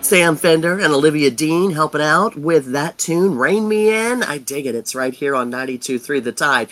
Sam Fender and Olivia Dean helping out with that tune, Rain Me In. I dig it. It's right here on 92.3 The Tide.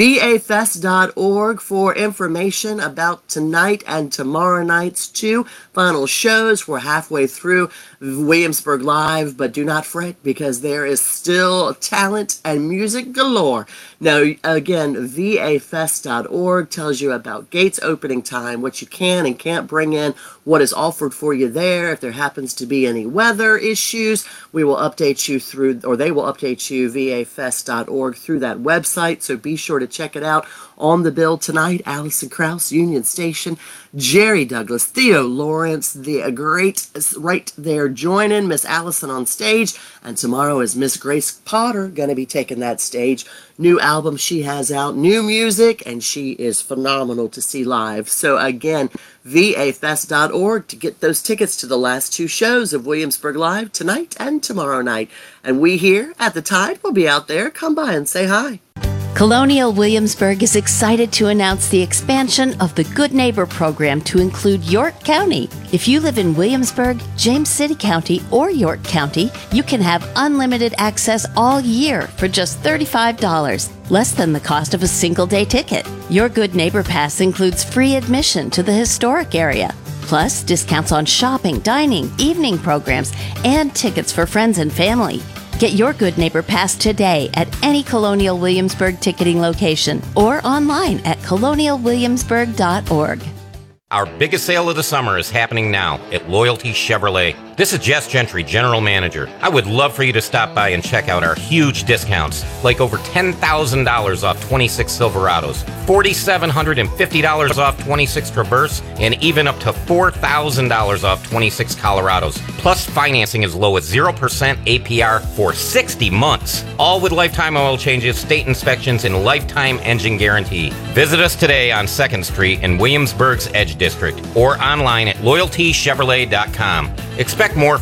VAFest.org for information about tonight and tomorrow night's two final shows. We're halfway through Williamsburg Live, but do not fret because there is still talent and music galore. Now, again, VAFest.org tells you about gates opening time, what you can and can't bring in, what is offered for you there. If there happens to be any weather issues, we will update you through, or they will update you, VAFest.org, through that website. So be sure to check it out. On the bill tonight, Allison Krauss, Union Station, Jerry Douglas, Theo Lawrence, the great right there joining Miss Allison on stage. And tomorrow is Miss Grace Potter going to be taking that stage. New album she has out, new music, and she is phenomenal to see live. So again, VAFest.org to get those tickets to the last two shows of Williamsburg Live tonight and tomorrow night. And we here at The Tide will be out there. Come by and say hi. Colonial Williamsburg is excited to announce the expansion of the Good Neighbor program to include York County. If you live in Williamsburg, James City County, or York County, you can have unlimited access all year for just $35, less than the cost of a single-day ticket. Your Good Neighbor Pass includes free admission to the historic area, plus discounts on shopping, dining, evening programs, and tickets for friends and family. Get your Good Neighbor Pass today at any Colonial Williamsburg ticketing location or online at colonialwilliamsburg.org. Our biggest sale of the summer is happening now at Loyalty Chevrolet. This is Jess Gentry, General Manager. I would love for you to stop by and check out our huge discounts, like over $10,000 off 26 Silverados, $4,750 off 26 Traverse, and even up to $4,000 off 26 Colorados. Plus, financing as low as 0% APR for 60 months. All with lifetime oil changes, state inspections, and lifetime engine guarantee. Visit us today on 2nd Street in Williamsburg's Edge District or online at loyaltychevrolet.com. Expect more